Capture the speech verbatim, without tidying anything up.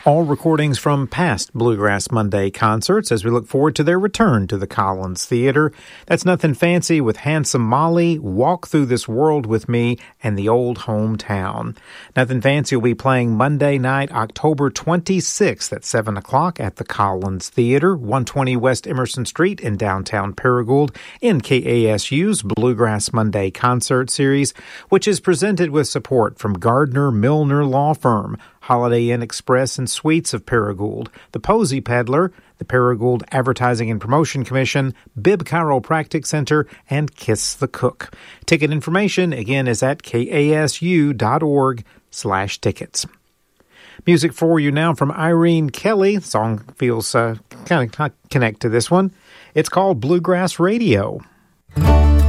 All recordings from past Bluegrass Monday concerts as we look forward to their return to the Collins Theater. That's Nothing Fancy with Handsome Molly, Walk Through This World With Me, and The Old Hometown. Nothing Fancy will be playing Monday night, October twenty-sixth at seven o'clock at the Collins Theater, one twenty West Emerson Street in downtown Paragould, in K A S U's Bluegrass Monday concert series, which is presented with support from Gardner Milner Law Firm, Holiday Inn Express and Suites of Paragould, the Posey Peddler, the Paragould Advertising and Promotion Commission, Bibb Chiropractic Center, and Kiss the Cook. Ticket information, again, is at kasu.org slash tickets. Music for you now from Irene Kelly. The song feels uh, kind of connect to this one. It's called Bluegrass Radio.